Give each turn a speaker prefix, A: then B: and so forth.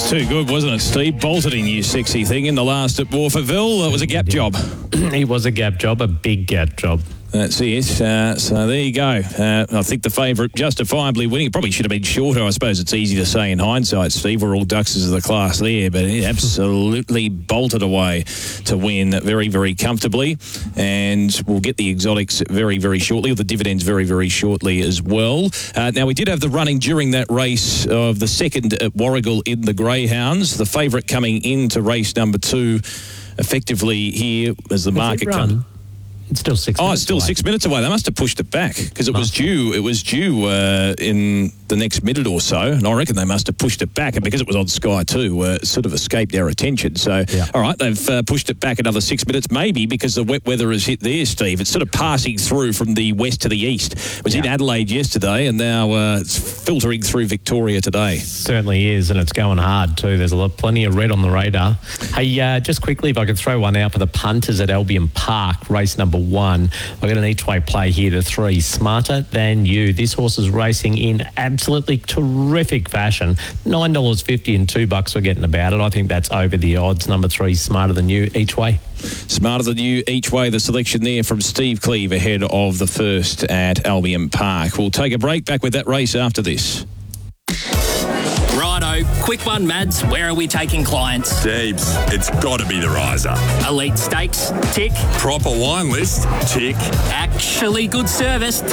A: Too good, wasn't it, Steve? Bolted in you sexy thing in the last at Warfordville. It was a gap job.
B: It was a gap job, a big gap job.
A: That's it. So there you go. I think the favourite justifiably winning. Probably should have been shorter. I suppose it's easy to say in hindsight, Steve. We're all Duckses of the class there, but he absolutely bolted away to win very, very comfortably. And we'll get the exotics very, very shortly, or the dividends very, very shortly as well. Now, we did have the running during that race of the second at Warragul in the Greyhounds. The favourite coming into race number 2 effectively here as the market comes.
B: It's still 6 minutes.
A: Oh, it's still
B: away.
A: 6 minutes away. They must have pushed it back because it was due. It was due in the next minute or so, and I reckon they must have pushed it back. And because it was on Sky 2, it sort of escaped our attention. So, all right, they've pushed it back another 6 minutes, maybe because the wet weather has hit there, Steve. It's sort of passing through from the west to the east. It was in Adelaide yesterday, and now it's filtering through Victoria today.
B: Certainly is, and it's going hard too. There's plenty of red on the radar. Hey, just quickly, if I could throw one out for the punters at Albion Park, race number 1. I've got an each-way play here to 3. Smarter Than You. This horse is racing in absolutely terrific fashion. $9.50 and $2 we're getting about it. I think that's over the odds. Number 3, Smarter Than You, each way.
A: Smarter Than You, each way. The selection there from Steve Cleave ahead of the first at Albion Park. We'll take a break. Back with that race after this.
C: Righto, quick one, Mads. Where are we taking clients?
D: Deeps, it's got to be the riser.
C: Elite Stakes, tick.
D: Proper wine list, tick.
C: Actually good service,